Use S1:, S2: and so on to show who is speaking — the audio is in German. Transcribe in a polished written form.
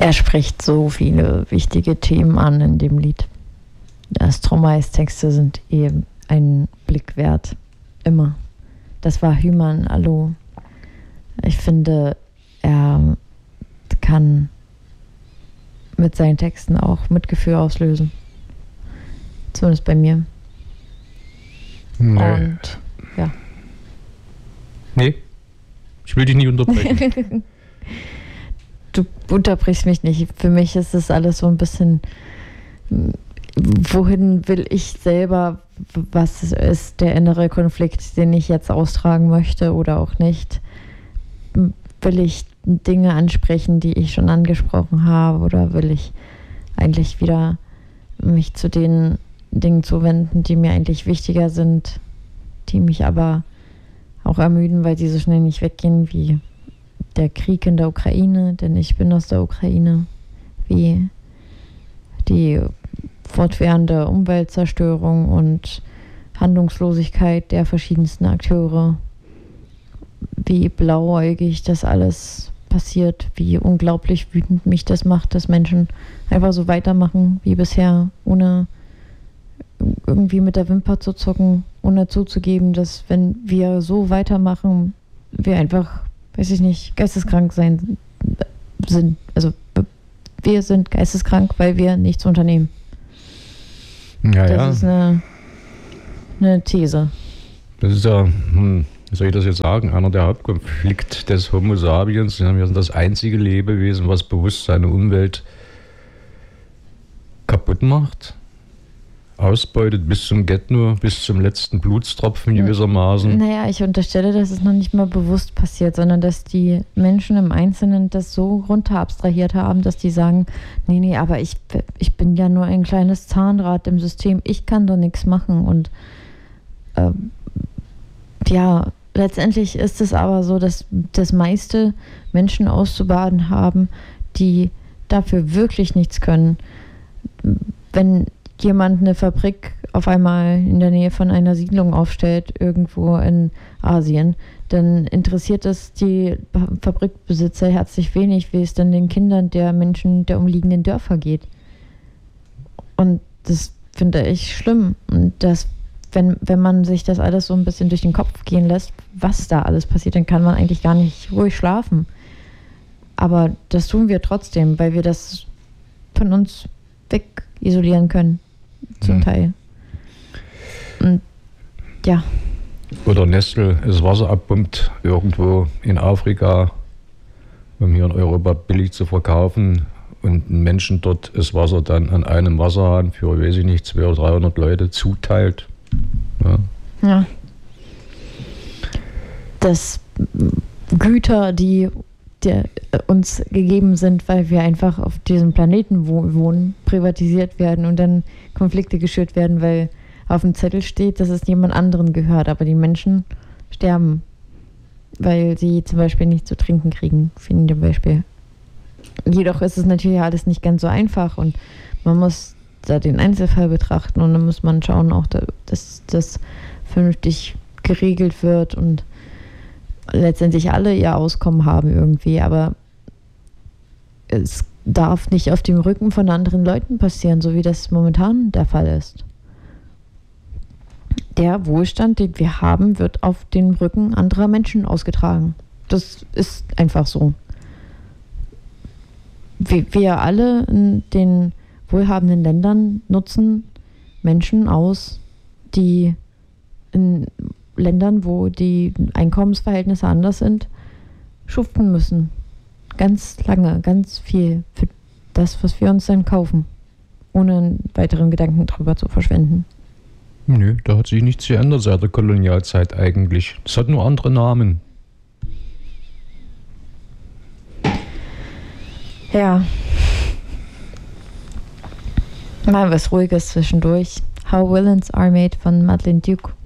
S1: er spricht so viele wichtige Themen an in dem Lied. Stromaes Texte sind eben ein Blick wert. Immer. Das war Hyman Allo. Ich finde, er kann mit seinen Texten auch Mitgefühl auslösen. Zumindest bei mir.
S2: Nee.
S1: Und ja.
S2: Nee, ich will dich nicht unterbrechen.
S1: Du unterbrichst mich nicht. Für mich ist das alles so ein bisschen, wohin will ich selber, was ist der innere Konflikt, den ich jetzt austragen möchte oder auch nicht? Will ich Dinge ansprechen, die ich schon angesprochen habe, oder will ich eigentlich wieder mich zu den Dingen zuwenden, die mir eigentlich wichtiger sind, die mich aber auch ermüden, weil sie so schnell nicht weggehen, wie der Krieg in der Ukraine, denn ich bin aus der Ukraine, wie die fortwährende Umweltzerstörung und Handlungslosigkeit der verschiedensten Akteure, wie blauäugig das alles passiert, wie unglaublich wütend mich das macht, dass Menschen einfach so weitermachen wie bisher, ohne irgendwie mit der Wimper zu zucken, ohne zuzugeben, dass wenn wir so weitermachen, wir einfach, weiß ich nicht, geisteskrank sind. Also wir sind geisteskrank, weil wir nichts unternehmen.
S2: Ja,
S1: das ist eine These.
S2: Das ist ja, wie soll ich das jetzt sagen, einer der Hauptkonflikte des Homo sapiens. Wir sind das einzige Lebewesen, was bewusst seine Umwelt kaputt macht, ausbeutet bis zum Get-No, bis zum letzten Blutstropfen gewissermaßen.
S1: Naja, ich unterstelle, dass es noch nicht mal bewusst passiert, sondern dass die Menschen im Einzelnen das so runter abstrahiert haben, dass die sagen, nee, aber ich bin ja nur ein kleines Zahnrad im System, ich kann doch nichts machen. Und ja, letztendlich ist es aber so, dass das meiste Menschen auszubaden haben, die dafür wirklich nichts können. Wenn jemand eine Fabrik auf einmal in der Nähe von einer Siedlung aufstellt, irgendwo in Asien, dann interessiert es die Fabrikbesitzer herzlich wenig, wie es dann den Kindern der Menschen der umliegenden Dörfer geht. Und das finde ich schlimm. Und das, wenn man sich das alles so ein bisschen durch den Kopf gehen lässt, was da alles passiert, dann kann man eigentlich gar nicht ruhig schlafen. Aber das tun wir trotzdem, weil wir das von uns weg isolieren können. Zum Teil. Und ja.
S2: Oder Nestle das Wasser abpumpt irgendwo in Afrika, um hier in Europa billig zu verkaufen, und Menschen dort das Wasser dann an einem Wasserhahn für, weiß ich nicht, 200 oder 300 Leute zuteilt.
S1: Ja. Dass Güter, die uns gegeben sind, weil wir einfach auf diesem Planeten wohnen, privatisiert werden und dann Konflikte geschürt werden, weil auf dem Zettel steht, dass es jemand anderen gehört, aber die Menschen sterben, weil sie zum Beispiel nicht zu trinken kriegen, finde ich zum Beispiel. Jedoch ist es natürlich alles nicht ganz so einfach und man muss da den Einzelfall betrachten und dann muss man schauen auch, dass das vernünftig geregelt wird und letztendlich alle ihr Auskommen haben irgendwie, aber es darf nicht auf dem Rücken von anderen Leuten passieren, so wie das momentan der Fall ist. Der Wohlstand, den wir haben, wird auf den Rücken anderer Menschen ausgetragen. Das ist einfach so. Wir alle in den wohlhabenden Ländern nutzen Menschen aus, die in Ländern, wo die Einkommensverhältnisse anders sind, schuften müssen. Ganz lange, ganz viel für das, was wir uns dann kaufen, ohne einen weiteren Gedanken drüber zu verschwenden.
S2: Nö, da hat sich nichts geändert seit der Kolonialzeit eigentlich. Es hat nur andere Namen.
S1: Ja. Mal was Ruhiges zwischendurch. How Villains Are Made von Madeleine Duke.